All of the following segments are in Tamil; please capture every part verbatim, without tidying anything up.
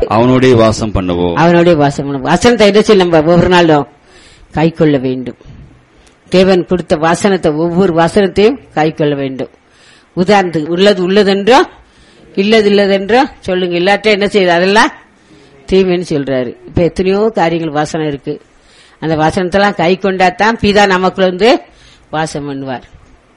அவனுடைய வாசம் பண்ணுவோம். அவனுடைய வாசம் பண்ணுவோம். வசனத்தை என்ன செய்ய நம்ம ஒவ்வொரு நாளும் கை கொள்ள வேண்டும். தேவன் கொடுத்த வசனத்தை ஒவ்வொரு வசனத்தையும் கை கொள்ள வேண்டும். உதாரணத்துக்கு உள்ளது உள்ளதென்றோ இல்லது இல்லதென்றோ சொல்லுங்க. இல்லாட்ட என்ன செய்யுது? அதெல்லாம் தீமைன்னு சொல்றாரு. இப்ப எத்தனையோ காரியங்கள் வாசனம் இருக்கு. அந்த வாசனத்தெல்லாம் கை கொண்டாதான் பிதா நமக்குள்ள வந்து வாசம் பண்ணுவார்.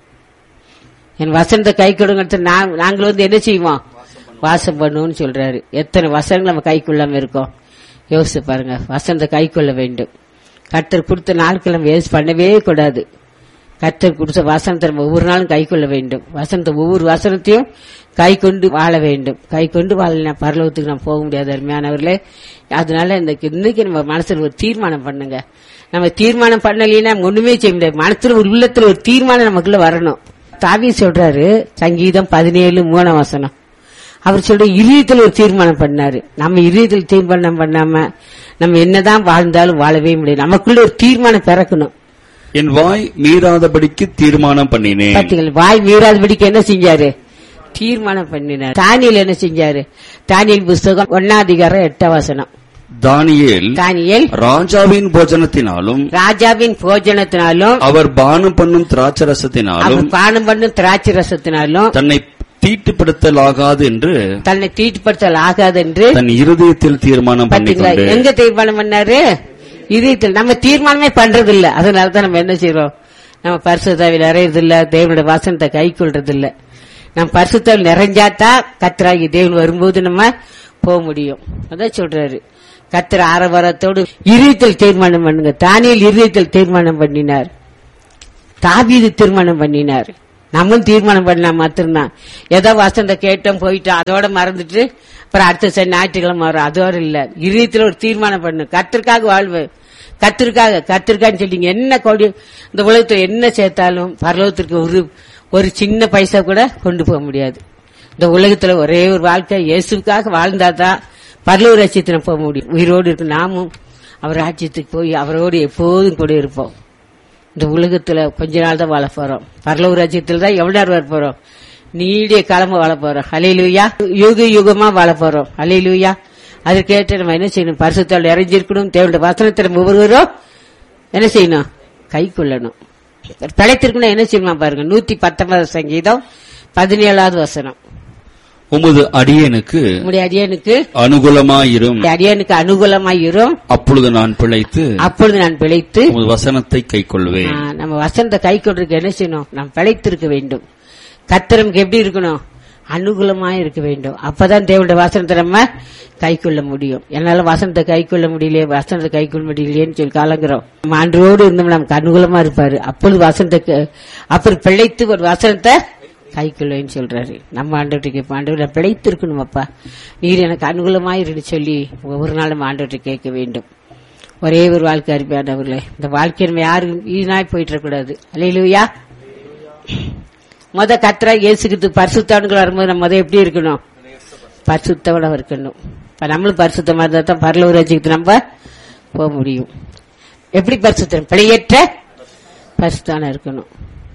என் வசனத்தை கை கொடுங்க, நாங்கள் வந்து என்ன செய்வோம்? வாசம் பண்ணுவோம்னு சொல்றாரு. எத்தனை வசனங்கள் நம்ம கை கொள்ளாம இருக்கோம் யோசிச்சு பாருங்க. வசனத்தை கை கொள்ள வேண்டும். கர்த்தர் கொடுத்த நாட்கள் நம்ம வேஸ்ட் பண்ணவே கூடாது. கர்த்தர் கொடுத்த வசனத்தை நம்ம ஒவ்வொரு நாளும் கை கொள்ள வேண்டும். வசனத்தை ஒவ்வொரு வசனத்தையும் கை கொண்டு வாழ வேண்டும். கை கொண்டு வாழ பரலோகத்துக்கு நம்ம போக முடியாது அருமையானவர்களே. அதனால இன்னைக்கு நம்ம மனசுல ஒரு தீர்மானம் பண்ணுங்க. நம்ம தீர்மானம் பண்ணலைன்னா ஒண்ணுமே செய்ய முடியாது. மனசுல ஒரு உள்ளத்துல ஒரு தீர்மானம் நமக்குள்ள வரணும். தாவீது சொல்றாரு, சங்கீதம் பதினேழு மூணாம் வசனம், அவர் சொல்ற இதயத்தில் ஒரு தீர்மானம் பண்ணாரு. நம்ம இதயத்தில் தீர்மானம் பண்ணாம நம்ம என்னதான் வாழ்ந்தாலும் வாழவே முடியாது. நமக்குள்ள ஒரு தீர்மானம் பிறக்கணும். என் வாய் மீறாதபடிக்கு தீர்மானம் பண்ணினேன். பாத்தீங்களா? வாய் மீறாதபடிக்கு என்ன செஞ்சாரு? தீர்மானம் பண்ணினார். தானியேல் என்ன செஞ்சாரு? தானியேல் புஸ்தகம் ஒன்னாம் அதிகாரம் எட்டாம் வசனம். தானியேல் தானியேல் ராஜாவின் போஜனத்தினாலும் ராஜாவின் போஜனத்தினாலும் அவர் பானம் பண்ணும் திராட்சரசத்தினாலும் பானம் பண்ணும் திராட்சை ரசத்தினாலும் தன்னை தீட்டுப்படுத்தல் ஆகாது என்று தன்னை தீட்டுப்படுத்தல் ஆகாது என்று தன் இருதயத்தில் தீர்மானம் பண்ணினார். எங்க தீர்மானம் பண்ணாரு? இதயத்தில். நம்ம தீர்மானமே பண்றது இல்ல. அதனாலதான் நம்ம என்ன செய்யறோம்? நம்ம பரிசுத்தாவில் நிறையறது இல்ல. தேவனுடைய வாசனத்தை கை கொள்றது இல்ல. நம்ம பரிசுத்தாவில் நிறைஞ்சாத்தா கர்த்தராகி தேவன் வரும்போது நம்ம போக முடியும். அதான் சொல்றாரு. கர்த்தர் ஆரவாரத்தோடு இதயத்தில் தீர்மானம் பண்ணுங்க. தானியேல் இதயத்தில் தீர்மானம் பண்ணினார். தாவீது தீர்மானம் பண்ணினார். நம்மளும் தீர்மானம் பண்ணலாம். மாத்திரம்தான் ஏதோ வசனத்தை கேட்டோம் போயிட்டோம் அதோட மறந்துட்டு அப்புறம் அடுத்த சனி ஞாயிற்றுக்கிழமை வரும், அதோட இல்ல. இதயத்துல ஒரு தீர்மானம் பண்ணு. கர்த்தருக்காக வாழ்வு. கர்த்தருக்காக கர்த்தருக்கான்னு சொல்லிங்க. என்ன கொடி இந்த உலகத்துல என்ன சேர்த்தாலும் பரலோகத்திற்கு ஒரு ஒரு சின்ன பைசா கூட கொண்டு போக முடியாது. இந்த உலகத்துல ஒரே ஒரு வாழ்க்கை இயேசுக்காக வாழ்ந்தாதான் பரலோக ராஜ்யத்துல போக முடியும். உயிரோடு இருக்கு நாமும் அவர் ராஜ்யத்துக்கு போய் அவரோடு எப்போதும் கூட இருப்போம். இந்த உலகத்துல கொஞ்ச நாள் தான் வாழ போறோம். பரலோக ராஜ்யத்துல தான் எவ்வளவு நேரம் வர போறோம்? நீடிய காலமா வாழ போறோம். ஹல்லேலூயா. யுக யுகமா வாழ போறோம். ஹல்லேலூயா. அதற்கேற்ற நம்ம என்ன செய்யணும்? பரிசுத்தால் இறைஞ்சிருக்கணும். தேவனுடைய வசனத்தை ஒவ்வொருவரும் என்ன செய்யணும்? கை கொள்ளணும். பிழைத்திருக்கணும். என்ன செய்யணும் பாருங்க. நூத்தி பத்தொன்பது சங்கீதம் பதினேழாவது வசனம். உமது அடியனுக்கு உம்முடைய அடியனுக்கு அனுகூலமாயிரும். அடியனுக்கு அனுகூலமாயிரும். அப்பொழுது நான் பிழைத்து அப்பொழுது நான் பிழைத்து உமது வசனத்தை கை கொள்வேன். நம்ம வசனத்தை கை கொள்றதுக்கு என்ன செய்யணும்? நாம் பிழைத்திருக்க வேண்டும். கர்த்தருக்கு எப்படி இருக்கணும்? அனுகூலமா இருக்க வேண்டும். அப்பதான் தேவனுடைய வசனத்தை நம்ம கை கொள்ள முடியும். என்னால வசனத்தை கை கொள்ள முடியலையே, வசனத்தை கை கொள்ள முடியலையேன்னு சொல்லி காலங்கிறோம். நம்ம ஆண்டோடு இருந்தோம் நமக்கு அனுகூலமா இருப்பாரு. அப்பொழுது வசனத்தை அப்புறம் பிழைத்து ஒரு வசனத்தை கை கொள்வேன்னு சொல்றாரு. நம்ம ஆண்டவர்கிட்ட கேட்போம், ஆண்டவர் பிழைத்து இருக்கணும் அப்பா, நீர் எனக்கு அனுகூலமாயிருந்து சொல்லி ஒவ்வொரு நாளும் ஆண்டவர்கிட்ட கேட்க வேண்டும். ஒரே ஒரு வாழ்க்கை அருமையானவர்களே. இந்த வாழ்க்கை நம்ம யாரும் வீணாய் போயிட்டு கூடாது. அல்லேலூயா. முத கர்த்தரா இயேசுக்கு பரிசுத்தவன்கள் வரும்போது நம்ம முத எப்படி இருக்கணும்? பரிசுத்தவனா இருக்கணும். இப்ப நம்மளும் பரிசுத்தமா இருந்தா தான் பரலோக ராஜ்யத்துக்கு நம்ம போக முடியும். எப்படி பரிசுத்தம்? பிழையற்ற பரிசுத்தான இருக்கணும்.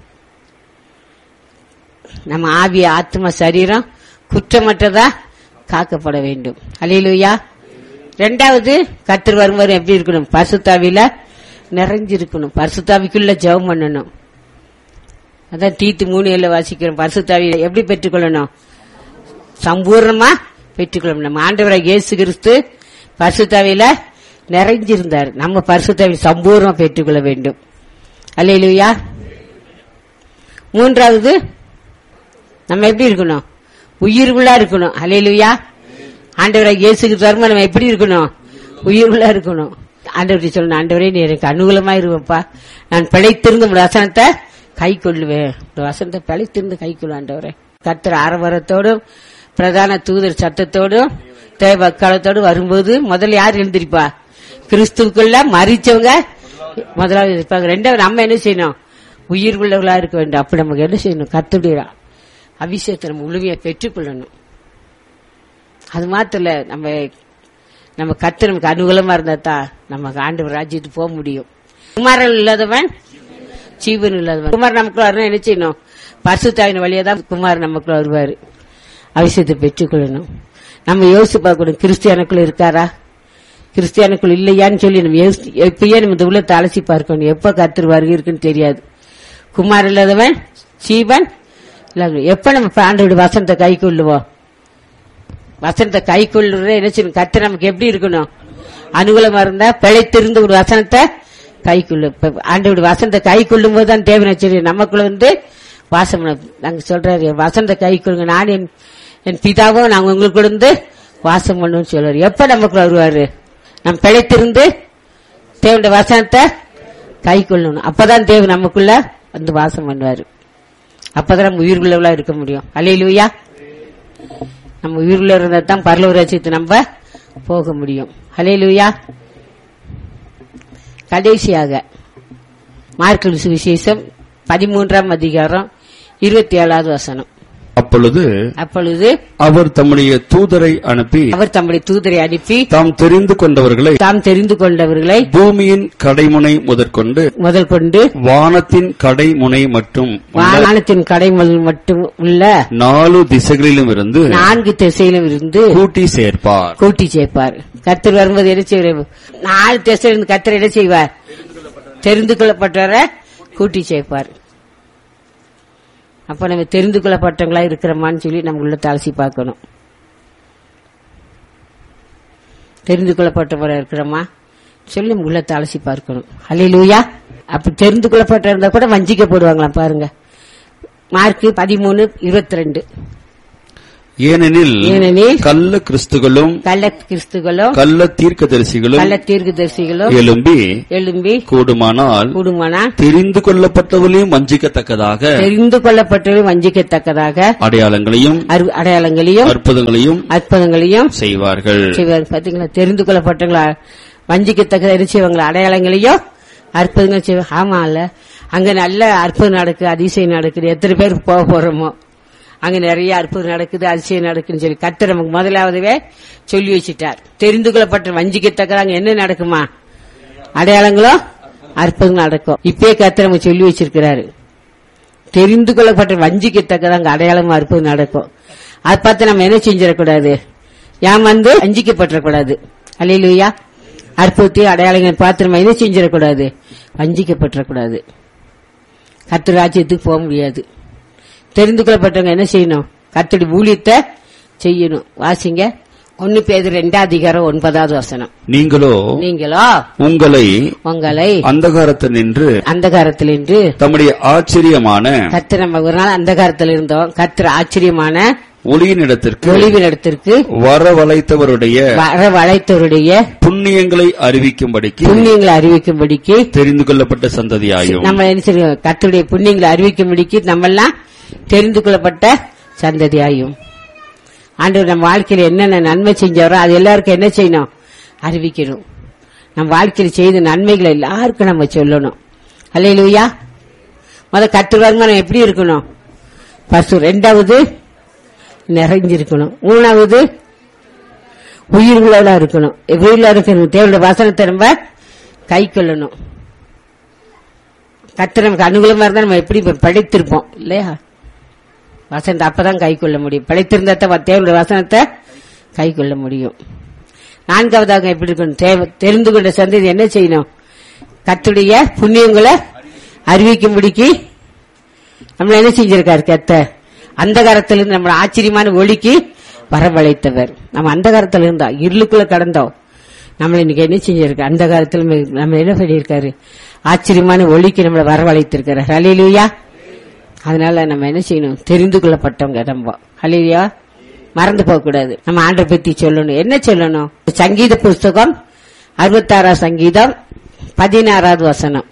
நம்ம ஆவிய ஆத்மா சரீரம் குற்றமற்றதா காக்கப்பட வேண்டும். அல்லேலூயா. ரெண்டாவது கர்த்தர் வரும்போது எப்படி இருக்கணும்? பரிசுத்தாவில நிறைஞ்சிருக்கணும். பரிசுத்தாவிக்குள்ள ஜெபம் பண்ணணும். அதான் தீத்து மூணு ஏழு வாசிக்கிறோம். பரிசுத்தாவியை எப்படி பெற்றுக்கொள்ளணும்? சம்பூர்ணமா பெற்றுக்கொள்ளணும். நம்ம ஆண்டவராகிய இயேசு கிறிஸ்து பரிசுத்தாவியில நிறைஞ்சிருந்தார். நம்ம பரிசுத்தாவியை சம்பூர்ணமா பெற்றுக்கொள்ள வேண்டும். அல்லேலூயா. மூன்றாவது நம்ம எப்படி இருக்கணும்? உயிர்குள்ளா இருக்கணும். அல்லேலூயா. ஆண்டவராகிய இயேசு கிறிஸ்து வரும்போது நம்ம எப்படி இருக்கணும்? உயிர்குள்ளா இருக்கணும். ஆண்டவரை சொல்லணும், ஆண்டவரே நீ எனக்கு அனுகூலமா இருப்பா, நான் பிழைத்திருந்த வசனத்தை கை கொள்ளுவேன். வசனத்தை பிழைத்திருந்து கை கொள்ளும் ஆண்டவரே. கர்த்தர் ஆரவாரத்தோடும் பிரதான தூதர் சத்தத்தோடும் தேவக்காலத்தோடு வரும்போது முதல்ல யார் எழுந்திருப்பா? கிறிஸ்துக்குள்ள மரிச்சவங்க முதலாவது இருப்பாங்க. ரெண்டாவது நம்ம என்ன செய்யணும்? உயிர் உள்ளவர்களா இருக்க வேண்டும். அப்படி நமக்கு என்ன செய்யணும்? கர்த்தருடைய அபிஷேகத்தை நம்ம முழுமையா பெற்றுக்கொள்ளணும். அது மாத்திர நம்ம நம்ம கர்த்தர் நமக்கு அனுகூலமா இருந்தா தான் நமக்கு ஆண்டவர் ராஜ்யத்துக்கு போக முடியும். குமாரன் இல்லாதவன் ஜீவன் இல்லாதவன். குமார் நமக்குள்ள வரணும். என்ன செய்யணும்? பரிசுத்தாவின் வழியா தான் குமார் நமக்குள்ள வருவாரு. அபிஷேகத்தை பெற்றுக்கொள்ளணும். நம்ம யோசிச்சு பார்க்கணும், கிறிஸ்டியானுக்குள்ள இருக்காரா, கிறிஸ்டியானுக்குள் இல்லையான்னு சொல்லி நம்ம எப்பயே நம்ம இந்த உள்ளத்தை அலசி பார்க்கணும். எப்ப கர்த்தர் வருகை இருக்குன்னு தெரியாது. குமார் இல்லாதவன் சீவன் இல்ல. எப்ப நம்ம ஆண்டவருடைய வசனத்தை கை கொள்ளுவோம், வசனத்தை கை கொள்ளுற என்ன செய்யணும், கர்த்தர் நமக்கு எப்படி இருக்கணும், அனுகூலமா இருந்தா பிழைத்திருந்த ஒரு வசனத்தை கை கொள்ளு. ஆண்டவருடைய வசனத்தை கை கொள்ளும் போது தான் தேவனை சொல்லி நமக்குள்ள வந்து வாசம். நாங்க சொல்றாரு, வசனத்தை கை கொள்ளுங்க, நான் என் பிதாவும் நாங்க உங்களுக்கு இருந்து வாசம் பண்ணுவோம் சொல்றாரு. எப்ப நமக்குள்ள வருவாரு, நம்ம பிழைத்திருந்து தேவனுடைய வசனத்தை கை கொள்ளணும். அப்பதான் தேவன் நமக்குள்ள வந்து வாசம் பண்ணுவாரு. அப்பதான் நம்ம உயிர்குள்ளவளா இருக்க முடியும். அல்லேலூயா. நம்ம உயிர்குள்ள இருந்தா தான் பரலோக ராஜ்யத்துக்கு நம்ம போக முடியும். அல்லேலூயா. கடைசியாக மார்க்கு சுவிசேஷம் பதிமூன்றாம் அதிகாரம் இருபத்தி ஏழாவது வசனம். அப்பொழுது அப்பொழுது அவர் தம்முடைய தூதரை அனுப்பி அவர் தம்முடைய தூதரை அனுப்பி தாம் தெரிந்து கொண்டவர்களை தாம் தெரிந்து கொண்டவர்களை பூமியின் கடைமுனை முதற்கொண்டு முதல் கொண்டு வானத்தின் கடைமுனை மற்றும் வானத்தின் கடைமுனை மட்டும் உள்ள நாலு திசைகளிலும் இருந்து நான்கு திசையிலும் இருந்து கூட்டி சேர்ப்பார் கூட்டி சேர்ப்பார். கர்த்தர் வரும்போது என்ன செய்வார், நாலு திசையிலிருந்து கர்த்தர் என்ன செய்வார், தெரிந்து கொள்ளப்பட்டவரை கூட்டி சேர்ப்பார். அப்ப நம்ம தெரிந்து கொள்ளப்பட்டவங்களா இருக்கிறோமான்னு சொல்லி நம்ம உள்ள அலசி பார்க்கணும். தெரிந்து கொள்ளப்பட்டவரா இருக்கிறோமா சொல்லி நம்ம உள்ள அலசி பார்க்கணும். அல்லேலூயா. அப்படி தெரிந்து கொள்ளப்பட்ட இருந்தா கூட வஞ்சிக்கப்படுவாங்களாம். பாருங்க மார்க்கு பதிமூணு இருபத்தி ரெண்டு. ஏனெனில் ஏனெனில் கள்ள கிறிஸ்துகளும் கள்ள கிறிஸ்துகளும் கள்ள தீர்க்கதரிசிகளும் கள்ள தீர்க்கதரிசிகளும் எழும்பி எழும்பி கூடுமானால் கூடுமானால் தெரிந்து கொள்ளப்பட்டவர்களையும் வஞ்சிக்கத்தக்கதாக தெரிந்து கொள்ளப்பட்டவர்களையும் வஞ்சிக்கத்தக்கதாக அடையாளங்களையும் அடையாளங்களையும் அற்புதங்களையும் அற்புதங்களையும் செய்வார்கள். பாத்தீங்களா, தெரிந்து கொள்ளப்பட்டவங்களா வஞ்சிக்கத்தக்க செய்வாங்களா, அடையாளங்களையும் அற்புதங்கள் செய்வாங்க. ஆமா இல்ல, அங்க நல்ல அற்புதம் நடக்குது, அதிசயம் நடக்குது. எத்தனை பேருக்கு போக போறோமோ அங்க நிறைய அற்புதம் நடக்குது, அதிசயம் நடக்குன்னு சொல்லி கர்த்தர் நமக்கு முதலாவதுவே சொல்லி வச்சுட்டார். தெரிந்து கொள்ளப்பட்ட வஞ்சிக்கத்தக்க அங்க என்ன நடக்குமா, அடையாளங்களும் அற்புதங்களும் நடக்கும். இப்பயே கர்த்தர் நமக்கு சொல்லி வச்சிருக்கிறாரு. தெரிந்து கொள்ளப்பட்ட வஞ்சிக்கத்தக்க அங்க அடையாளமா அற்புதம் நடக்கும். அதை பார்த்து நம்ம என்ன செஞ்சிடக்கூடாது, ஏமாந்து வஞ்சிக்கப்பட்டக்கூடாது. அல்லேலூயா. அற்புதத்தை அடையாளங்கள் பார்த்து நம்ம என்ன செஞ்சிடக்கூடாது, வஞ்சிக்கப்பட்டக்கூடாது. கர்த்தர் ராஜ்யத்துக்கு போக முடியாது. தெரிந்து கொள்ளப்பட்டவங்க என்ன செய்யணும், கர்த்தருடைய ஊழியத்தை செய்யணும். வாசிங்க ஒன்னு பேதுரு இரண்டாம் அதிகாரம் ஒன்பதாவது வசனம். நீங்களோ நீங்களோ உங்களை உங்களை அந்தகாரத்தில் நின்று அந்தகாரத்தில் நின்று தம்முடைய ஆச்சரியமான கர்த்தர், நம்ம ஒரு நாள் அந்தகாரத்தில் இருந்தோம், கர்த்தர் ஆச்சரியமான ஒளியினிடத்திற்கு ஒளிவினிடத்திற்கு வரவழைத்தவருடைய வரவழைத்தவருடைய புண்ணியங்களை அறிவிக்கும்படிக்கு புண்ணியங்களை அறிவிக்கும்படிக்கு தெரிந்து கொள்ளப்பட்ட சந்ததியாயும் நம்ம என்ன செய்யணும், கர்த்தருடைய புண்ணியங்களை அறிவிக்கும்படிக்கு நம்ம எல்லாம் தெரிந்து கொள்ளப்பட்ட சந்ததியாயும். ஆண்டவர் நம்ம வாழ்க்கையில என்னென்ன நன்மை செஞ்சவரோ அது எல்லாருக்கும் என்ன செய்யணும், அறிவிக்கணும். நம்ம வாழ்க்கையில் செய்த நன்மைகளை எல்லாருக்கும் நம்ம சொல்லணும். அல்லேலூயா. முத கர்த்தர் வருமானம் எப்படி இருக்கணும், பசு. ரெண்டாவது நிறைஞ்சிருக்கணும். மூணாவது உயிர்களோட இருக்கணும். உயிரில் இருக்கணும். தேவனுடைய வசனத்தை நம்ம கை கொள்ளணும். கர்த்தர் நமக்கு அனுகூலமா இருந்தா நம்ம எப்படி படைத்திருப்போம் இல்லையா, வசனத்தை அப்பதான் கை கொள்ள முடியும். படைத்திருந்த தேவனுடைய வசனத்தை கை கொள்ள முடியும். நான்காவதாக எப்படி இருக்கணும், தெரிந்து கொண்ட சந்ததி என்ன செய்யணும், கர்த்தருடைய புண்ணியங்களை அறிவிக்கும்படிக்கு நம்மள என்ன செஞ்சிருக்காரு, கர்த்தர் அந்த காலத்திலிருந்து நம்மள ஆச்சரியமான ஒளிக்கு வரவழைத்தவர். நம்ம அந்த காலத்துல இருந்தா இருளுக்குள்ள கடந்தோம். நம்மள இன்னைக்கு என்ன செஞ்சிருக்க, அந்த காலத்துல நம்ம என்ன பண்ணிருக்காரு, ஆச்சரியமான ஒளிக்கு நம்மளை வரவழைத்திருக்கிறார். ஹல்லேலூயா. அதனால நம்ம என்ன செய்யணும், தெரிந்து கொள்ளப்பட்டவங்க நம்ம. ஹல்லேலூயா. மறந்து போக கூடாது. நம்ம ஆண்டவரை பத்தி சொல்லணும். என்ன சொல்லணும், சங்கீத புஸ்தகம் அறுபத்தாறாம் சங்கீதம் பதினாறாவது வசனம்.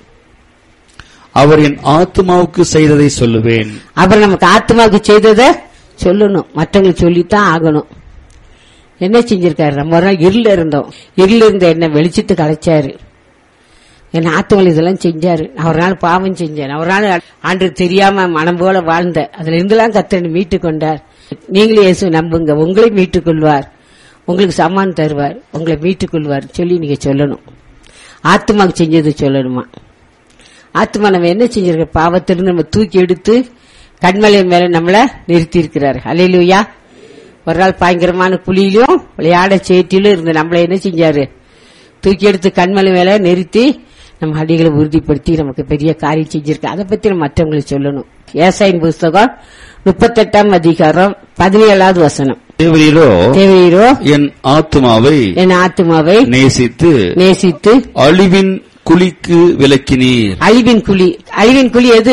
அவர் என் ஆத்மாவுக்கு செய்ததை சொல்லுவேன். அவர் நமக்கு ஆத்மாவுக்கு செய்ததை சொல்லணும், மற்றவங்களுக்கு சொல்லித்தான் ஆகணும். என்ன செஞ்சிருக்காரு, நம்ம ஒரு நாள் இருள இருந்தோம், இருள இருந்த என்ன வெளிச்சத்துக்கு அழைச்சாரு. என் ஆத்மாவில் இதெல்லாம் செஞ்சாரு. நான் ஒரு நாள் பாவம் செஞ்சேன், ஒரு நாள் ஆண்டு தெரியாம மனம் போல வாழ்ந்த, அதுல இருந்தெல்லாம் கர்த்தர் மீட்டு கொண்டார். நீங்களே இயேசு நம்புங்க, உங்களை மீட்டுக் கொள்வார், உங்களுக்கு சம்மான் தருவார், உங்களை மீட்டுக் கொள்வார் சொல்லி நீங்க சொல்லணும். ஆத்மாவுக்கு செஞ்சது சொல்லணுமா. ஆத்மா நம்ம என்ன செஞ்சிருக்க, பாவத்திலிருந்து நம்ம தூக்கி எடுத்து கண்மலை மேல நம்மள நிறுத்தி இருக்கிறார். அல்லேலூயா. ஒரு நாள் பயங்கரமான குழியிலும் விளையாட சேற்றிலும் இருந்து நம்மள என்ன செஞ்சாரு, தூக்கி எடுத்து கண்மலை மேல நிறுத்தி நம்ம அடிகளை உறுதிப்படுத்தி நமக்கு பெரிய காரியம் செஞ்சிருக்கு. அதை பத்தி நம்ம மற்றவங்களுக்கு சொல்லணும். ஏசாயின் புஸ்தகம் முப்பத்தெட்டாம் அதிகாரம் பதினேழாவது வசனம். தேவரீரோ தேவரீரோ என் ஆத்துமாவை என் ஆத்துமாவை நேசித்து நேசித்து அழிவின் குழிக்கு விலக்கினீர். அழிவின் குழி, அழிவின் குழி எது?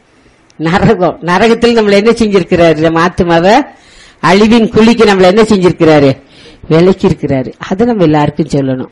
நரகம். நரகத்தில் நம்மள என்ன செஞ்சிருக்கிறாரு? நம்ம ஆத்துமாவை அழிவின் குழிக்கு நம்மள என்ன செஞ்சிருக்கிறாரு? விலக்கி இருக்கிறாரு. அதை நம்ம எல்லாருக்கும் சொல்லணும்.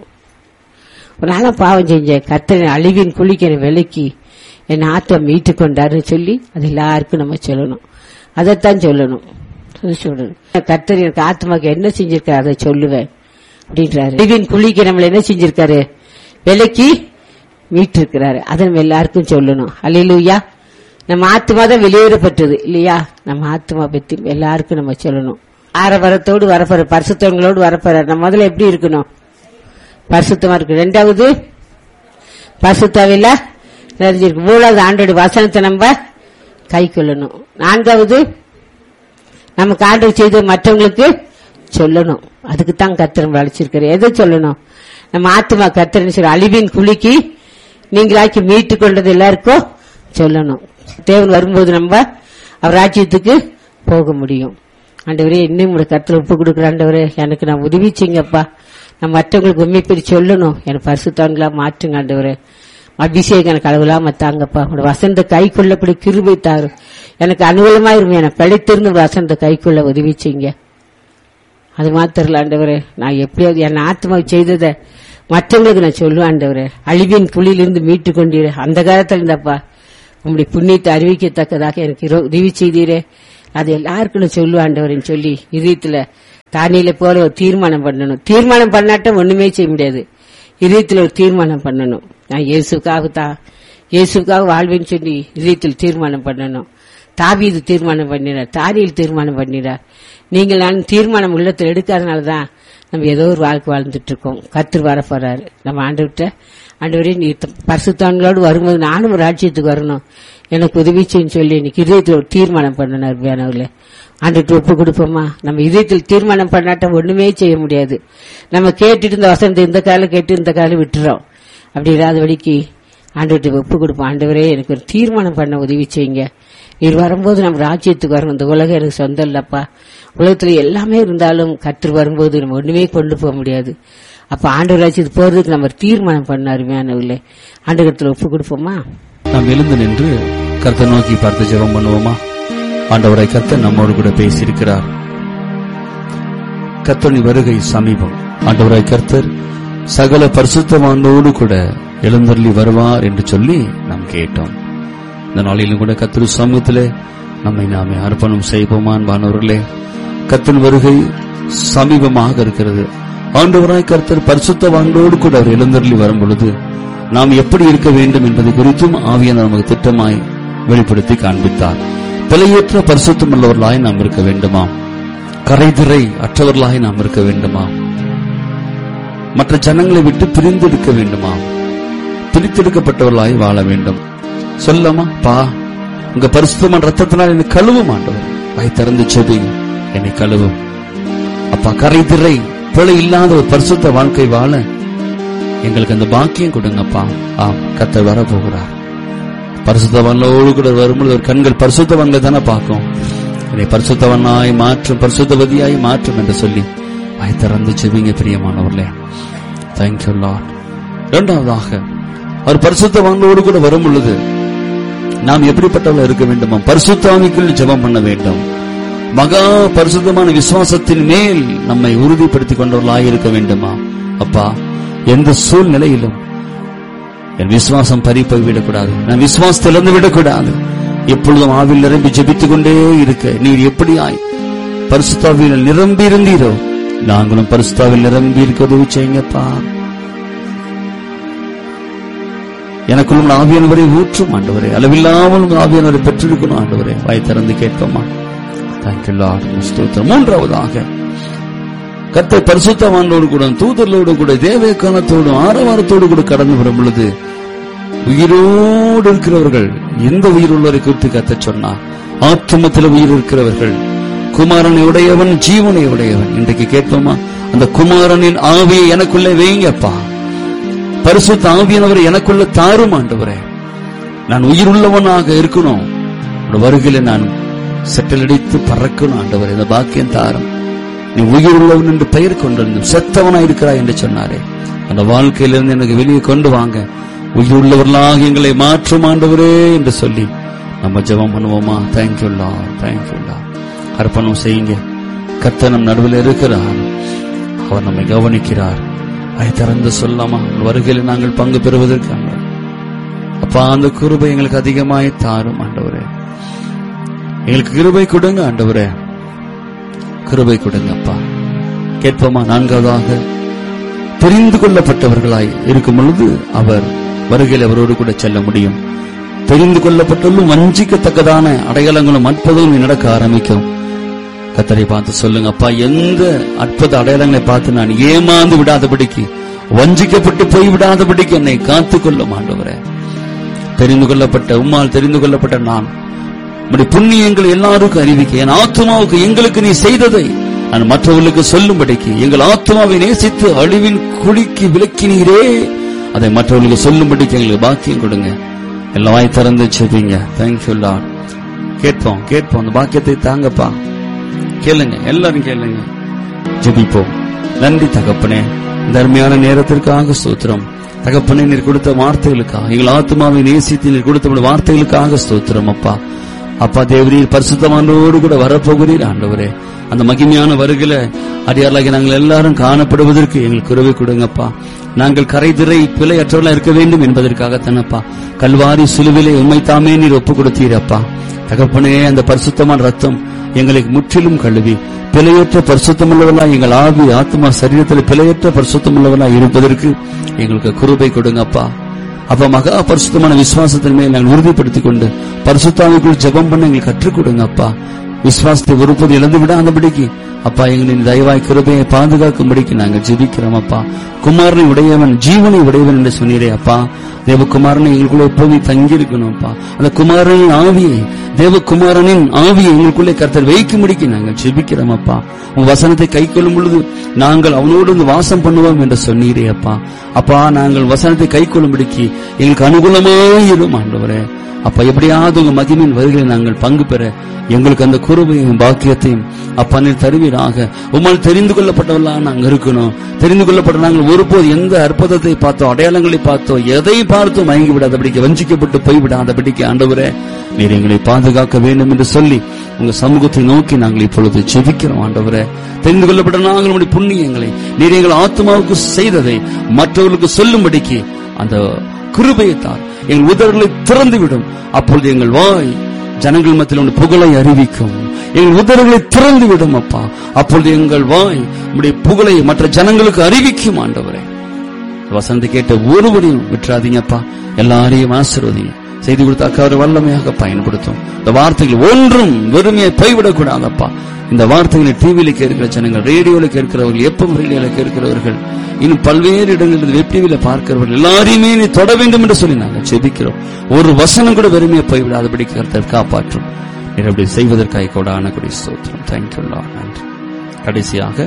ஒரு நாள பாவம் செஞ்ச கர்த்தர் அழிவின் குழிக்கு விலக்கி என் ஆத்மா மீட்டு கொண்டாருன்னு சொல்லி அது எல்லாருக்கும் நம்ம சொல்லணும். அதைத்தான் சொல்லணும். சொல்லணும் கர்த்தர் எனக்கு ஆத்மாக்கு என்ன செஞ்சிருக்காரு அதை சொல்லுவேன் அப்படின்றாரு. அழிவின் குழிக்கு நம்மள என்ன செஞ்சிருக்காரு? விலக்கி மீட்டு இருக்கிறாரு. அதை நம்ம எல்லாருக்கும் சொல்லணும். அல்லேலூயா. நம்ம ஆத்மா தான் வெளியேறப்பட்டது இல்லையா? நம்ம ஆத்மா பத்தி எல்லாருக்கும் நம்ம சொல்லணும். ஆரவரத்தோடு வரப்போற பரிசுத்தவங்களோடு வரப்போற நம்ம முதல்ல எப்படி இருக்கணும்? பரிசுத்தமா இருக்கு. ரெண்டாவது பரிசுத்தாவில நிறைஞ்சிருக்கு. மூணாவது ஆண்டோட வசனத்தை நம்ம கை கொள்ளணும். நான்காவது நமக்கு ஆண்டவர் செய்த மற்றவங்களுக்கு சொல்லணும். அதுக்குத்தான் கர்த்தர் அழைச்சிருக்காரு. எதை சொல்லணும்? நம்ம ஆத்மா கர்த்தர் சொல்லி அழிவின் குழிக்கு நீங்களாக்கி மீட்டு கொண்டது எல்லாருக்கும் சொல்லணும். தேவன் வரும்போது நம்ம அவர் ராஜ்யத்துக்கு போக முடியும். ஆண்டவரே இன்னும் உங்க கர்த்தர் ஒப்பு கொடுக்குற ஆண்டவரே எனக்கு நான் உதவி செய்யுங்கப்பா. நான் மற்றவங்களுக்கு உண்மைப்படி சொல்லணும். எனக்கு பரிசுத்தவான்களா மாற்றுங்க ஆண்டவரே. அபிஷேகம் எனக்கு அளவில்லாம தாங்கப்பா. உங்களோட வசந்த கை கொள்ளப்படி கிருபை தாரு. எனக்கு அனுகூலமா இருக்கும். எனக்கு பிழைத்திருந்து வசந்த கை கொள்ள உதவி செய்யுங்க. அது மாத்திரல ஆண்டவரே, நான் எப்படியாவது என் ஆத்மா செய்ததை மற்றவங்களுக்கு நான் சொல்லுவேன் ஆண்டவரே. அழிவின் குழியிலிருந்து மீட்டு கொண்டீரே. அந்த காலத்துல இருந்தப்பா உங்களுடைய புண்ணியத்தை அறிவிக்கத்தக்கதாக எனக்கு உதவி செய்தீரே. அது எல்லாருக்கும் நான் சொல்லுவேன் ஆண்டவரேன்னு சொல்லி இதயத்துல தானியலை போல ஒரு தீர்மானம் பண்ணணும். தீர்மானம் பண்ணாட்டம் ஒண்ணுமே செய்ய முடியாது. இதயத்துல ஒரு தீர்மானம் பண்ணணும். நான் இயேசுக்காக தான் இயேசுக்காக வாழ்வேன்னு சொல்லி இதயத்தில் தீர்மானம் பண்ணணும். தாவீது தீர்மானம் பண்ணினார், தானியேல் தீர்மானம் பண்ணினார். நீங்கள் நான் தீர்மானம் உள்ளத்தில் எடுக்காதனாலதான் நம்ம ஏதோ ஒரு வாழ்க்கை வாழ்ந்துட்டு இருக்கோம். கர்த்தர் வர போறாரு. நம்ம ஆண்டவர்கிட்ட ஆண்டவரே நீ பரிசுத்தவான்களோடு வரும்போது நானும் ஒரு ராஜ்யத்துக்கு வரணும், எனக்கு உதவி செய்யன்னு சொல்லி இன்னைக்கு இதயத்தில் ஒரு தீர்மானம் பண்ணணும். வேணவர்கள ஆண்டவர்கிட்ட ஒப்பு கொடுப்போமா? நம்ம இதயத்தில் தீர்மானம் பண்ணாட்டம் ஒண்ணுமே செய்ய முடியாது. நம்ம கேட்டுட்டு இந்த வசந்த இந்த காலம் கேட்டு இந்த காலம் விட்டுறோம். அப்படி இல்லாத வழிக்கு ஆண்டவர்கிட்ட ஒப்பு கொடுப்போம். ஆண்டவரே எனக்கு ஒரு தீர்மானம் பண்ண உதவி செய்யுங்க. நீர் வரும்போது நம்ம ராஜ்யத்துக்கு வரணும். இந்த உலகம் எனக்கு சொந்தம் இல்லப்பா. உலகத்துல எல்லாமே இருந்தாலும் கர்த்தர் வரும்போது நம்ம ஒண்ணுமே கொண்டு போக முடியாது. அப்ப ஆண்டவர் ராஜ்யத்துக்கு போறதுக்கு நம்ம தீர்மானம் பண்ண அருமையானவர்களே. ஆண்டவரத்துல ஒப்பு கொடுப்போமா? நாம் எழுந்து நின்று கர்த்தர் நோக்கி பார்த்து ஜெபம் பண்ணுவோமா? ஆண்டவரை கர்த்தர் நம்மோடு கூட பேசியிருக்கிறார். கர்த்தரின் வருகை சமீபம். ஆண்டவரை கர்த்தர் சகல பரிசுத்தவானோடு கூட எழுந்தருளி வருவார் என்று சொல்லி நாம் கேட்டோம். இந்த நாளிலும் கூட கர்த்தர் சமூகத்திலே நம்மை நாமே அர்ப்பணம் செய்வோமா? அன்பானவர்களே, கர்த்தரின் வருகை சமீபமாக இருக்கிறது. ஆண்டவராய் கர்த்தர் பரிசுத்தவானோடு கூட அவர் எழுந்தருளி வரும் பொழுது நாம் எப்படி இருக்க வேண்டும் என்பதை குறித்தும் ஆவியானவர் நமக்கு திட்டமாய் வெளிப்படுத்தி காண்பித்தார். பிழையற்ற பரிசுத்தம் உள்ளவர்களாய் நாம் இருக்க வேண்டுமா? கரைதிரை அற்றவர்களாய் நாம் இருக்க வேண்டுமா? மற்ற ஜனங்களை விட்டு பிரிந்து இருக்க வேண்டுமா? பிரித்தெடுக்கப்பட்டவர்களாய் வாழ வேண்டும். சொல்லமா? பா உங்க பரிசுத்தமான ரத்தத்தினால் என்னை கழுவும் ஆண்டவர். வாய் திறந்து செவி என்னை கழுவும் அப்பா. கரைதிரை பிழை இல்லாத ஒரு பரிசுத்த வாழ்க்கை வாழ எங்களுக்கு அந்த பாக்கியம் கொடுங்கப்பா. ஆம், கர்த்தர் வர போகிறார். பரிசுத்தவானோடு கூட வரும்போது ஒரு கண்கள் பரிசுத்தவான்களை தானே பார்க்கும். என்னை பரிசுத்தவனாய் மாற்றும், பரிசுத்தவதியாய் மாற்றும் என்று சொல்லி வாய் திறந்து செவிங்க பிரியமானவர்களே. Thank you Lord. இரண்டாவதாக அவர் பரிசுத்தவானோடு கூட வரும் பொழுது நாம் எப்படிப்பட்டவர்கள் இருக்க வேண்டுமா? பரிசுத்தாவிக்குள் ஜெபம் பண்ண வேண்டும். மகா பரிசுத்தமான விசுவாசத்தின் மேல் நம்மை உறுதிப்படுத்திக் கொண்டவர்களாய் இருக்க வேண்டுமா? அப்பா, எந்த சூழ்நிலையிலும் என் விசுவாசம் பறிப்பை விடக்கூடாது, நான் விசுவாசத்தை இழந்து விடக்கூடாது. எப்பொழுதும் ஆவில் நிரம்பி ஜெபித்துக் கொண்டே இருக்க நீர் எப்படியாய் பரிசுத்தாவில் நிரம்பி இருந்தீரோ நாங்களும் பரிசுத்தாவில் நிரம்பி இருக்க உதவி செய்யுங்கப்பா. எனக்குள்ளும் ஆவியானவரை ஊற்றும் ஆண்டவரே. அளவில்லாமல் ஆவியானவரை பெற்றிருக்கணும் ஆண்டவரே. வாய் திறந்து கேட்போமா? Thank you Lord. ஸ்தோத்திரம். மூன்றாவதாக கர்த்தர் பரிசுத்தவானோடு கூட தூதர்களோடு கூட தேவ காலத்தோடு ஆரவாரத்தோடு கூட கடந்து வரும் பொழுது உயிரோடு இருக்கிறவர்கள், எந்த உயிர் உள்ளவரை குறித்து கர்த்தர் சொன்னார்? ஆத்துமத்தில் உயிர் இருக்கிறவர்கள், குமாரனை உடையவன் ஜீவனை உடையவன். இன்றைக்கு கேட்போமா? அந்த குமாரனின் ஆவியை எனக்குள்ளே வைங்கப்பா. பரிசுத்த ஆவியானவரை எனக்குள்ள தாரும் ஆண்டவரே. நான் உயிர் உள்ளவனாக இருக்கணும். வருகையில நான் செட்டலடித்து பறக்கணும் ஆண்டவரே. இந்த பாக்கியம் தாரும். நீ உயிர் உள்ளவன் என்று பெயர் கொண்டிருந்தும் செத்தவனா இருக்கிறாய் என்று சொன்னாரே, அந்த வாழ்க்கையிலிருந்து எனக்கு வெளியே கொண்டு வாங்க, உயிர் உள்ளவர்களாக எங்களை மாற்றும் ஆண்டவரே என்று சொல்லி நம்ம ஜெபம் பண்ணுவோமா? Thank you Lord, thank you Lord. அர்ப்பணம் செய்யுங்க. கர்த்தர் நம் நடுவில் இருக்கிறார். அவர் நம்மை கவனிக்கிறார். அதை திறந்து சொல்லாமா? வருகையில் நாங்கள் பங்கு பெறுவதற்கு அப்பா அந்த கிருபை எங்களுக்கு அதிகமாய் தாரும் ஆண்டவரே. எங்களுக்கு கிருபை கொடுங்க ஆண்டவரே, கிருபை கொடுங்க அப்பா. கேட்போமா? நான்காவதாக, தெரிந்து கொள்ளப்பட்டவர்களாய் இருக்கும் பொழுது அவர் வருகையில் அவரோடு கூட செல்ல முடியும். தெரிந்து கொள்ளப்பட்டாலும் வஞ்சிக்கத்தக்கதான அடையாளங்களும் அற்புதங்களும் நடக்க ஆரம்பிக்கும். கர்த்தரை பார்த்து சொல்லுங்க, அப்பா எந்த அற்புத அடையாளங்களை பார்த்து நான் ஏமாந்து விடாதபடிக்கு, வஞ்சிக்கப்பட்டு போய் விடாதபடிக்கு என்னை காத்துக்கொள்ளும் ஆண்டவரே. தெரிந்து கொள்ளப்பட்ட உம்மால் தெரிந்து கொள்ளப்பட்ட நான் உம்முடைய புண்ணியங்களை எல்லாருக்கும் அறிவிக்க, என் ஆத்துமாவுக்கு எங்களுக்கு நீ செய்ததை நான் மற்றவர்களுக்கு சொல்லும்படிக்கு, எங்கள் ஆத்துமாவை நேசித்து அழிவின் குழிக்கு விலக்கினீரே, அதை மற்றவர்களுக்கு சொல்லும்படிக்கு எங்களுக்கு பாக்கியம் கொடுங்க. எல்லாம் வாய் திறந்து செபிங்க. Thank you Lord. கேட்போம் கேட்போம் அந்த பாக்கியத்தை தாங்கப்பா. கேளுங்க, எல்லாரும் கேளுங்க, ஜெபிப்போம். நன்றி தகப்பனே, இந்த அருமையான நேரத்திற்காக ஸ்தோத்திரம். தகப்பனே, நீர் கொடுத்த வார்த்தைகளுக்காக, எங்கள் ஆத்மாவை நேசித்து நீர் கொடுத்த வார்த்தைகளுக்காக ஸ்தோத்திரம். அப்பா அப்பா தேவரீர் பரிசுத்தமானோடு கூட வரப்போகிறீர் ஆண்டவரே. அந்த மகிமையான வருகையில அடியார்களாகி நாங்கள் எல்லாரும் காணப்படுவதற்கு எங்களுக்கு உறவை கொடுங்கப்பா. நாங்கள் கரைதிரை பிழையற்றவர்களா இருக்க வேண்டும் என்பதற்காகத்தானப்பா கல்வாரி சிலுவிலே உம்மை தாமே நீர் ஒப்பு கொடுத்தீரப்பா. தகப்பனே, அந்த பரிசுத்தமான ரத்தம் எங்களை முற்றிலும் கழுவி பிழையற்ற பரிசுத்தமுள்ளவர்களா, எங்கள் ஆவி ஆத்மா சரீரத்தில் பிழையற்ற பரிசுத்தமுள்ளவர்களா இருப்பதற்கு எங்களுக்கு கிருபை கொடுங்கப்பா. அப்ப மகா பரிசுத்தமான விசுவாசத்தின் மேல் நாங்கள் உறுதிப்படுத்திக் கொண்டு பரிசுத்தாவிக்குள் ஜெபம் பண்ண எங்களுக்கு கற்றுக் கொடுங்க அப்பா. விசுவாசத்தை ஒருபோது இழந்து விடாதபடிக்கு அப்பா எங்களின் தயவாய் கிருபையை பாதுகாக்கும்படிக்கு நாங்கள் ஜெபிக்கிறோம் அப்பா. குமாரனை உடையவன் ஜீவனை உடையவன் என்று சொன்னீரே அப்பா. தேவகுமாரனை எங்களுக்குள்ள எப்போதும் தங்கி இருக்கணும் அப்பா. அந்த குமாரனின் ஆவியை, தேவகுமாரனின் ஆவியை எங்களுக்குள்ளே கர்த்தர் வைக்கும்படிக்கு நாங்கள் ஜெபிக்கிறோம் அப்பா. உன் வசனத்தை கை கொள்ளும் பொழுது நாங்கள் அவனோடு வந்து வாசம் பண்ணுவோம் என்று சொன்னீரே அப்பா. அப்பா நாங்கள் வசனத்தை கை கொள்ளும்படிக்கு எங்களுக்கு அனுகூலமாயிரும் ஆண்டவரே. அப்ப எப்படியாவது உங்க மகிமையின் வருகையை நாங்கள் பங்கு பெற எங்களுக்கு அந்த குருபையும் பாக்கியத்தையும் அப்பா நீர் தருவீராக. உம்மால் தெரிந்து கொள்ளப்பட்டவர்களாக நாங்கள் இருக்கணும். தெரிந்து கொள்ளப்பட்ட நாங்கள் ஒருபோது எந்த அற்புதத்தை பார்த்தோம், அடையாளங்களை பார்த்தோம், எதை பார்த்தோம் மயங்கி விடாதபடிக்கு, வஞ்சிக்கப்பட்டு போய்விடாதபடிக்கு ஆண்டவரே நீர் எங்களை பாதுகாக்க வேண்டும் என்று சொல்லி உங்க சமூகத்தை நோக்கி நாங்கள் இப்பொழுது ஜெபிக்கிறோம் ஆண்டவரே. தெரிந்து கொள்ளப்பட்ட நாங்கள் உங்களுடைய புண்ணியங்களை நீர் எங்கள் ஆத்மாவுக்கு செய்ததை மற்றவர்களுக்கு சொல்லும்படிக்கு அந்த கிருபையைத்தான் எங்கள் உதடுகளை திறந்துவிடும். அப்பொழுது எங்கள் வாய் ஜனங்கள் மத்தியில் புகழை அறிவிக்கும். எங்கள் உதடுகளை திறந்து விடும் அப்பா. அப்பொழுது எங்கள் வாய் உம்முடைய புகழை மற்ற ஜனங்களுக்கு அறிவிக்கும் ஆண்டவரே. வசந்தி கேட்ட ஒருவரையும் விட்டுறாதீங்கப்பா. எல்லாரையும் ஆசீர்வதிங்க. செய்தி கொடுத்த அக்கா வல்லமையாக பயன்படுத்தும். இந்த வார்த்தைகள் ஒன்றும் வெறுமையை போய்விடக்கூடாதப்பா. இந்த வார்த்தைகளை டிவியில கேட்கிற ஜனங்கள், ரேடியோல கேட்கிறவர்கள், எப்ப ரேடியோல கேட்கிறவர்கள், இன்னும் பல்வேறு இடங்களில் வெப் டிவியில பார்க்கிறவர்கள் எல்லாரையுமே நீ தொட வேண்டும் என்று சொல்லி நாங்கள் ஜெபிக்கிறோம். ஒரு வசனம் கூட வெறுமையை போய்விடாதபடி கர்த்தர் காப்பாற்றும். அப்படி செய்வதற்காக கொடான கொடி ஸ்தோத்திரம். Thank you Lord. நன்றி. கடைசியாக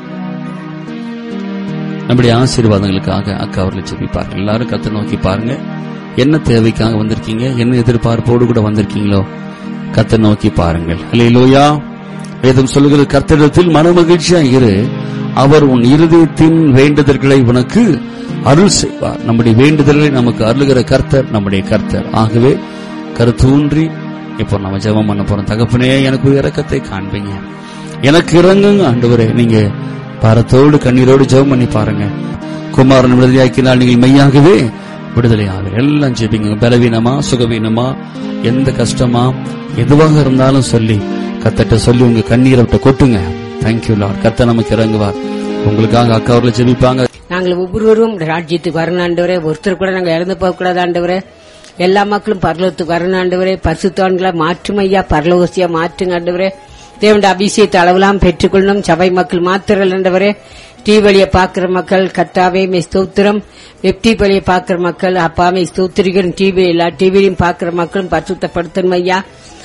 நம்முடைய ஆசீர்வாதங்களுக்காக அக்கா அவர்கள் ஜெபிப்பார்கள். எல்லாரும் கர்த்தரை நோக்கி பாருங்க. என்ன தேவைக்காக வந்திருக்கீங்க, என்ன எதிர்பார்ப்போடு கூட வந்திருக்கீங்களோ கர்த்தரை நோக்கி பாருங்கள். அல்லேலூயா. வேதம் சொல்லுகிறது, கர்த்தரிடத்தில் மன மகிழ்ச்சியா இரு, அவர் உன் இருதயத்தின் வேண்டுதல்களை உனக்கு அருள் செய்வார். நம்முடைய வேண்டுதல்களை நமக்கு அருளுகிற கர்த்தர் நம்முடைய கர்த்தர். ஆகவே கருத்தூன்றி இப்போ நம்ம ஜெபம் பண்ண போறோம். தகப்பனே, எனக்கு ஒரு இரக்கத்தை காண்பீங்க, எனக்கு இறங்குங்க ஆண்டவரே. நீங்க பாரத்தோடு கண்ணீரோடு ஜெபம் பண்ணி பாருங்க. குமாரன் விடுதலையாக்கினால் நீங்கள் மெய்யாகவே விடுதலை ஆகுது. எல்லாம் ஜெபிங்க. பலவீனமா, சுகவீனமா, எந்த கஷ்டமா, எதுவாக இருந்தாலும் சொல்லி கர்த்தர்ட்ட சொல்லி உங்க கண்ணீரை விட்டு கொட்டுங்க. Thank you Lord. கர்த்தர் நமக்கு இறங்குவார். உங்களுக்காக அக்கா அவர்கள் ஜெபிப்பாங்க. நாங்கள் ஒவ்வொருவரும் ராஜ்யத்துக்கு வரணும் ஆண்டவரே. ஒருத்தர் கூட நாங்கள் இறந்து போக கூடாது ஆண்டவரே. எல்லா மக்களும் பரலோகத்துக்கு வரணும் ஆண்டவரே. பரிசுத்தவான்களா மாற்றும் ஐயா, பரலோகசியா மாற்றுங்க ஆண்டவரே. தேவனுடைய அபிஷேகத்தை அளவெல்லாம் பெற்றுக்கொள்ளணும். சபை மக்கள் மாத்திரல் ஆண்டவரே. டிவி வழியை பார்க்கிற மக்கள் கர்த்தாவே மே ஸ்தோத்திரம். வெப்டி வழியை பார்க்கிற மக்கள் அப்பாவே ஸ்தோத்திரிக்கிறோம். டிவி எல்லா டிவிலையும் பார்க்கிற மக்களும் பரிசுத்தப்படுத்தணும் ஐயா.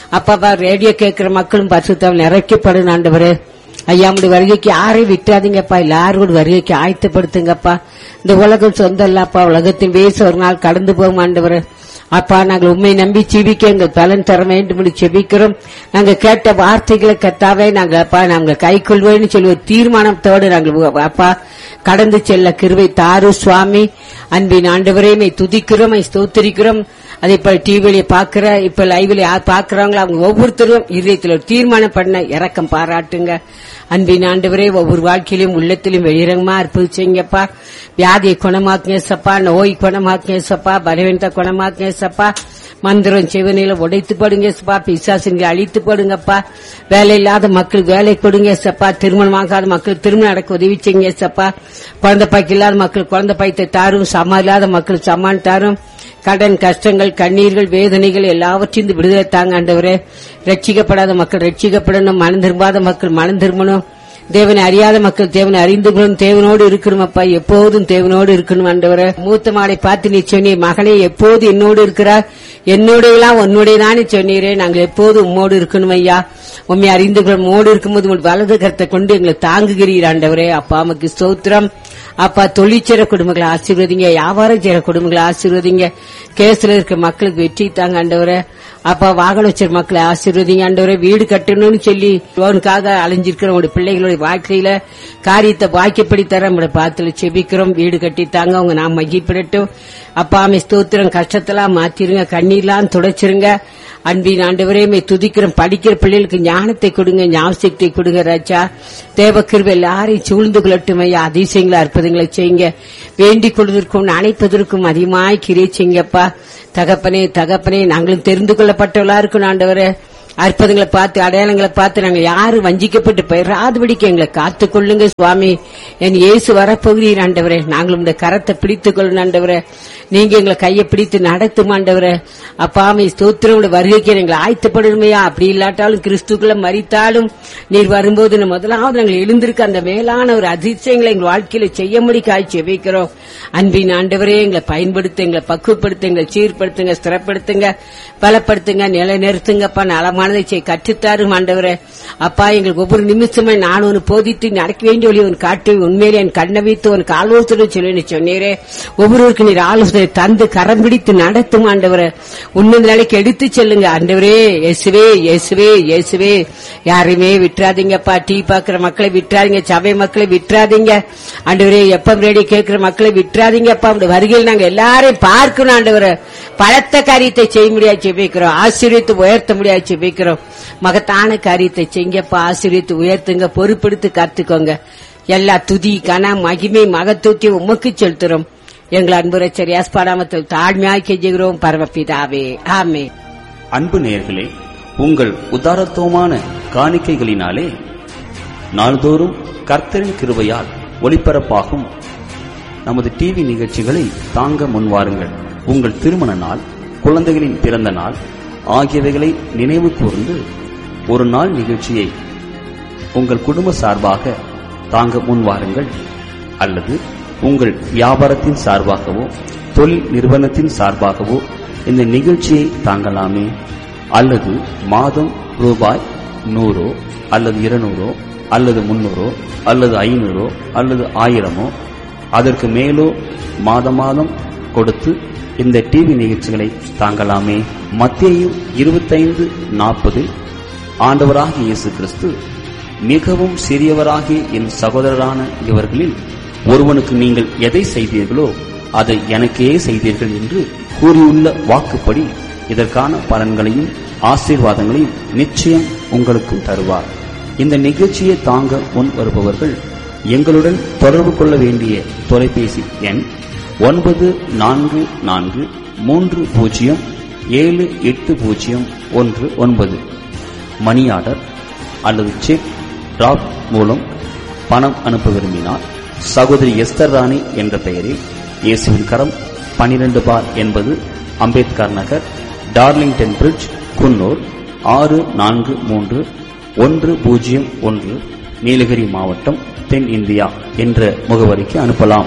அப்பா ரேடியோ கேட்கிற மக்களும் பரிசுத்தாவில் நிறைக்கப்படும் ஆண்டவரே. ஐயா உடைய வருகைக்கு யாரையும் விட்டாதீங்கப்பா, எல்லாரும் வருகைக்கு ஆயத்தப்படுத்துங்கப்பா. இந்த உலகம் சொந்தம் இல்லப்பா, உலகத்தின் வேச ஒரு நாள் கடந்து போகும் ஆண்டவரே. அப்பா நாங்கள் உண்மை நம்பி செபிக்க எங்கள் பலன் தர வேண்டும் செபிக்கிறோம். நாங்க கேட்ட வார்த்தைகளை கத்தாவே நாங்கள் அப்பா நாங்கள் கை கொள்வோம்னு சொல்லி ஒரு தீர்மானத்தோடு நாங்கள் அப்பா கடந்து செல்ல கிருபை தாரு சுவாமி. அன்பின் ஆண்டவரே மை துதிக்கிறோம், மை ஸ்தோத்திரிக்கிறோம். அதே போல டிவியில பாக்குற இப்ப லைவ்ல பாக்குறவங்களா அவங்க ஒவ்வொருத்தரும் இதயத்தில் ஒரு தீர்மானம் பண்ண இரக்கம் பாராட்டுங்க. அன்பின் ஆண்டவரே ஒவ்வொரு வாழ்க்கையிலும் உள்ளத்திலும் வெளியிறங்கமா அற்புதிச்சீங்கப்பா. வியாதியை குணமாக்குங்க சப்பா, நோய் குணமாக்குங்க சப்பா, பலவீனத்தை குணமாக்குங்க சப்பா. மந்திரம் செவனையில உடைத்து படுங்க சப்பா, பிசாசுங்களை அழித்து படுங்கப்பா. வேலை இல்லாத மக்களுக்கு வேலை கொடுங்க சப்பா, திருமணம் ஆகாத மக்கள் திருமணம் நடக்க உதவி செய்யுங்க சப்பா. குழந்தை பாய்க்கு இல்லாத மக்கள் குழந்தை பாய்த்தை தாரும், சமா இல்லாத மக்கள் சமான் தாரும். கடன் கஷ்டங்கள் கண்ணீர்கள் வேதனைகள் எல்லாவற்றையும் விடுதலை தாங்க ஆண்டவரே. ரட்சிக்கப்படாத மக்கள் ரட்சிக்கப்படணும், மனம் திரும்பாத மக்கள் மனம் திரும்பணும். தேவனை அறியாத மக்கள் தேவனை அறிந்து தேவனோடு இருக்கணும் அப்பா, எப்போதும் தேவனோடு இருக்கணும் ஆண்டவரே. மூத்த மாலை பார்த்து நீ சொன்னீர், மகனே எப்போது என்னோடு இருக்கிறார், என்னோட எல்லாம் உன்னுடையதானே சொன்னீரே. நாங்கள் எப்போது உம்மோடு இருக்கணும் ஐயா. உண்மை அறிந்து மோடு இருக்கும்போது உங்கள் வலது கரத்தை கொண்டு எங்களை தாங்குகிறீர் ஆண்டவரே. அப்பா நமக்கு ஸ்தோத்திரம். அப்பா தொழிற்சேர குடும்பங்களை ஆசீர்வதிங்க, வியாபாரம் செய்யற குடும்பங்களை ஆசீர்வதிங்க. கேஸ்ல இருக்க மக்களுக்கு வெற்றி தாங்க ஆண்டவரே. அப்பா வாகன வச்சிருக்க மக்களை ஆசீர்வதிங்க ஆண்டவரே. வீடு கட்டணும்னு சொல்லி லோனுக்காக அலைஞ்சிருக்கிற உங்களுடைய பிள்ளைகளுடைய வாழ்க்கையில காரியத்தை வாய்க்கப்படி தர நம்முடைய பாத்துல செபிக்கிறோம். வீடு கட்டித்தாங்க, அவங்க நாம் மகிழ்ப்படட்டும். அப்பா அமை ஸ்தோத்திரம். கஷ்டத்தெல்லாம் மாத்திருங்க, கண்ணீர்லாம் துடைச்சிருங்க. அன்பின் ஆண்டவரே மே துதிக்கிறோம். படிக்கிற பிள்ளைகளுக்கு ஞானத்தை கொடுங்க, ஞாபகத்தை கொடுங்க ராஜா. தேவக்கிருபை எல்லாரையும் சூழ்ந்து கொள்ளட்டும் ஐயா. அதிசயங்களை அற்புதங்களை செய்யுங்க. வேண்டிக் கொள்வதற்கும் அணைப்பதற்கும் அதிகமாய் கிரியை செய்யுங்கப்பா. தகப்பனே தகப்பனே நாங்களும் தெரிந்து கொள்ளப்பட்டவளா இருக்கணும் ஆண்டவரே. அற்புதங்களை பார்த்து அடையாளங்களை பார்த்து நாங்கள் யாரும் வஞ்சிக்கப்பட்டு பெயராதபடிக்கு எங்களை காத்துக் கொள்ளுங்க சுவாமி. என் இயேசு வரப்போகிறீர் ஆண்டவரே. நாங்களும் இந்த கரத்தை பிடித்துக் கொள்ளணும் ஆண்டவரே. நீங்க எங்களை கையை பிடித்து நடத்தும் ஆண்டவரே. அப்பாமை ஸ்தோத்திரம் வருகைக்கு எங்களை ஆயத்தப்படணுமையா. அப்படி இல்லாட்டாலும் கிறிஸ்துக்குள்ள மரித்தாலும் நீர் வரும்போது முதலாவது நாங்கள் எழுந்திருக்க அந்த மேலான ஒரு அதிசயங்களை எங்கள் வாழ்க்கையில செய்யும்படி காய்ச்சி வைக்கிறோம். அன்பின் ஆண்டவரே எங்களை பயன்படுத்த, எங்களை பக்குவப்படுத்த, எங்களை சீர்படுத்துங்க, ஸ்திரப்படுத்துங்க, பலப்படுத்துங்க, நிலை நிறுத்துங்கப்பா. நலமானதை செய்ய கற்றுத்தாரும் ஆண்டவரே. அப்பா எங்களுக்கு ஒவ்வொரு நிமிஷமும் நான் ஒன்று போதித்து நடக்க வேண்டிய வழி உன் காட்டு உண்மையிலே என் கண்ணை வைத்து உனக்கு ஆலோசனை சொல்லி சொன்னீரே. ஒவ்வொருவருக்கு நீர் ஆலோசனை தந்து கரம் பிடித்து நடத்தும் ஆண்டவரே. உன்னத நிலைக்கு எடுத்து செல்லுங்க ஆண்டவரே. இயேசுவே இயேசுவே இயேசுவே. யாரையுமே விட்டுறாதீங்கப்பா. டீ பாக்குற மக்களை விட்டுறாதீங்க, சபை மக்களை விட்டுறாதீங்க ஆண்டவரே. எப்ப ரேடியோ கேட்கிற மக்களை விட்டுறாதீங்கப்பா. அப்படி வருகையில் நாங்க எல்லாரையும் பார்க்கணும் ஆண்டவரே. பலத்த காரியத்தை செய்ய முடியாது செபிக்கிறோம். ஆசீர்வதித்து உயர்த்த முடியாது செபிக்கிறோம். மகத்தான காரியத்தை செய்யப்பா. ஆசீர்வதித்து உயர்த்துங்க, பொறுப்பெடுத்து காத்துக்கோங்க. எல்லா துதி கன மகிமை மகத்துவத்தை உமக்கு செலுத்துறோம். எங்கள் அன்பு ரட்சகர் யாஸ்பாடாமத்தில் தாழ்மையாய் கெஞ்சுகிறோம் பரமபிதாவே, ஆமென். அன்பு நேயர்களே, உங்கள் உதாரத்துவமான காணிக்கைகளினாலே நாள்தோறும் கர்த்தரின் கிருபையால் ஒளிபரப்பாகும் நமது டிவி நிகழ்ச்சிகளை தாங்க முன்வாருங்கள். உங்கள் திருமண நாள், குழந்தைகளின் பிறந்த நாள் ஆகியவைகளை நினைவு கூர்ந்து ஒரு நாள் நிகழ்ச்சியை உங்கள் குடும்ப சார்பாக தாங்க முன்வாருங்கள். அல்லது உங்கள் வியாபாரத்தின் சார்பாகவோ தொழில் நிறுவனத்தின் சார்பாகவோ இந்த நிகழ்ச்சியை தாங்கலாமே. அல்லது மாதம் ரூபாய் நூறோ அல்லது இருநூறோ அல்லது முன்னூறோ அல்லது ஐநூறோ அல்லது ஆயிரமோ அதற்கு மேலோ மாதம் மாதம் கொடுத்து இந்த டிவி நிகழ்ச்சிகளை தாங்கலாமே. மத்தேயு இருபத்தைந்து நாற்பது ஆண்டவராகிய இயேசு கிறிஸ்து, மிகவும் சிறியவராகிய என் சகோதரரான இவர்களில் ஒருவனுக்கு நீங்கள் எதை செய்தீர்களோ அதை எனக்கே செய்தீர்கள் என்று கூறியுள்ள வாக்குப்படி இதற்கான பலன்களையும் ஆசீர்வாதங்களையும் நிச்சயம் உங்களுக்கு தருவார். இந்த நிகழ்ச்சியை தாங்க முன் வருபவர்கள் எங்களுடன் தொடர்பு கொள்ள வேண்டிய தொலைபேசி எண் ஒன்பது நான்கு நான்கு மூன்று பூஜ்ஜியம் ஏழு எட்டு பூஜ்ஜியம் ஒன்று ஒன்பது. மணி ஆர்டர் அல்லது செக் டிராப் மூலம் பணம் அனுப்ப விரும்பினார் சகோதரி எஸ்தர் ராணி என்ற பெயரில் இயேசுவின் கரம் பனிரெண்டு பார் என்பது அம்பேத்கர் நகர், டார்லிங்டன் பிரிட்ஜ், குன்னூர் ஆறு நான்கு மூன்று ஒன்று பூஜ்ஜியம் ஒன்று, நீலகிரி மாவட்டம், தென் இந்தியா என்ற முகவரிக்கு அனுப்பலாம்.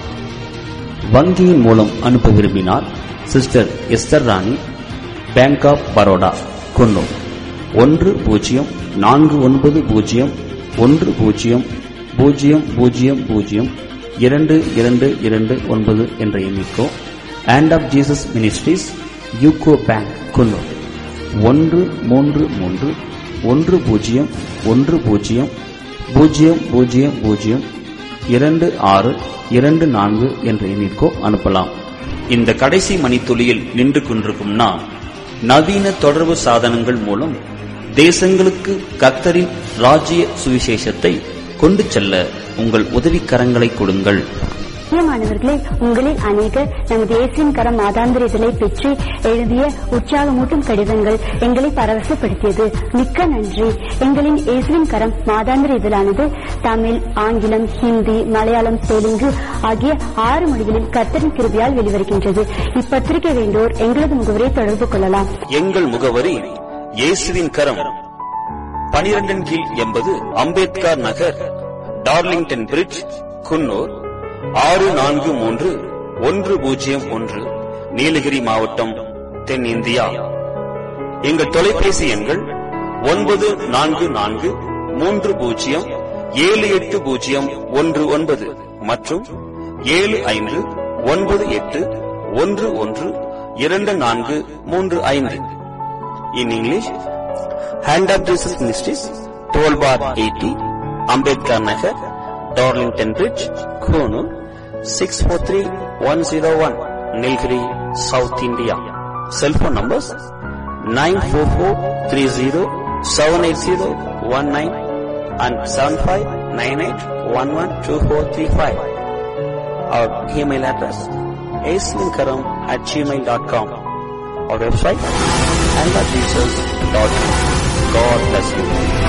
வங்கியின் மூலம் அனுப்ப விரும்பினார் sister Esther Rani, bank of Baroda, Coonoor ஒன்று பூஜ்ஜியம் நான்கு ஒன்பது பூஜ்ஜியம் ஒன்று பூஜ்ஜியம் பூஜ்ஜியம் பூஜ்ஜியம் பூஜ்ஜியம் இரண்டு இரண்டு இரண்டு ஒன்பது என்ற எண்ணிக்கோ hand of Jesus ministries UCO bank Coonoor ஒன்று மூன்று மூன்று ஒன்று பூஜ்ஜியம் ஒன்று பூஜ்ஜியம் பூஜ்ஜியம் பூஜ்ஜியம் பூஜ்ஜியம் இரண்டு ஆறு இரண்டு நான்கு என்ற எண்ணிற்கோ அனுப்பலாம். இந்த கடைசி மணித்துளியில் நின்று கொண்டிருக்கும் நாம் நவீன தொடர்பு சாதனங்கள் மூலம் தேசங்களுக்கு கர்த்தரின் ராஜ்ய சுவிசேஷத்தை கொண்டு செல்ல உங்கள் உதவிக்கரங்களை கொடுங்கள். பிரியமானவர்களே, உங்களில் அநேகர் நமது இயேசுவின் கரம் மாதாந்திர இதழை பெற்று எழுதிய உற்சாகமூட்டும் கடிதங்கள் எங்களை பரவசப்படுத்தியது. மிக்க நன்றி. எங்களின் இயேசுவின் கரம் மாதாந்திர இதழானது தமிழ், ஆங்கிலம், ஹிந்தி, மலையாளம், தெலுங்கு ஆகிய ஆறு மொழிகளில் கர்த்தரின் கிருபையால் வெளிவருகின்றது. இப்பத்திரிகை வேண்டோர் எங்களது முகவரை தொடர்பு கொள்ளலாம். எங்கள் முகவரி இயேசுவின் கரம், பனிரெண்டின் கீழ் எண்பது அம்பேத்கர் நகர், டார்லிங்டன் பிரிட்ஜ், குன்னூர் ஆறு நான்கு மூன்று ஒன்று பூஜ்ஜியம் ஒன்று, நீலகிரி மாவட்டம், தென்னிந்தியா. எங்கள் தொலைபேசி எண்கள் ஒன்பது நான்கு நான்கு மூன்று பூஜ்ஜியம் ஏழு எட்டு பூஜ்ஜியம் ஒன்று ஒன்பது மற்றும் ஏழு ஐந்து ஒன்பது எட்டு ஒன்று ஒன்று இரண்டு நான்கு மூன்று ஐந்து. In English, Hand of Jesus Ministries, twelve bar eighty, Ambedkar Nagar, Darlington Bridge, Konoor, six four three one zero one, Nilgiri, South India. Cell phone numbers nine four four three zero seven eight zero one nine and seven five nine eight one one two four three five. Our email address aislinkaram at gmail dot com. Our website and jesus dot com. God bless you.